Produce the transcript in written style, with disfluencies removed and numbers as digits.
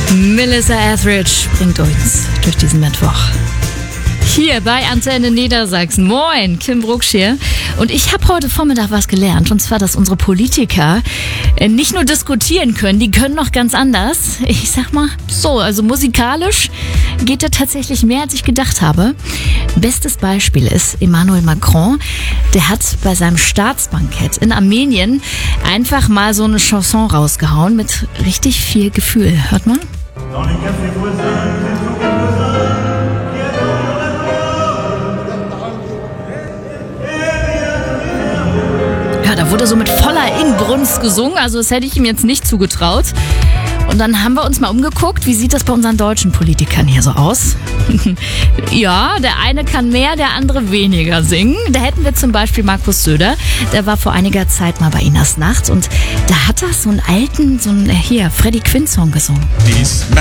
Melissa Etheridge bringt uns durch diesen Mittwoch. Hier bei Antenne Niedersachsen. Moin, Kim Brucksch hier. Und ich habe heute Vormittag was gelernt. Und zwar, dass unsere Politiker nicht nur diskutieren können, die können noch ganz anders. Ich sag mal so, also musikalisch geht da tatsächlich mehr, als ich gedacht habe. Bestes Beispiel ist Emmanuel Macron. Der hat bei seinem Staatsbankett in Armenien einfach mal so eine Chanson rausgehauen mit richtig viel Gefühl. Hört mal. Ja, da wurde so mit voller Inbrunst gesungen, also das hätte ich ihm jetzt nicht zugetraut. Und dann haben wir uns mal umgeguckt, wie sieht das bei unseren deutschen Politikern hier so aus? Ja, der eine kann mehr, der andere weniger singen. Da hätten wir zum Beispiel Markus Söder, der war vor einiger Zeit mal bei Inas Nacht und da hat er so einen alten, Freddie Quinn Song gesungen.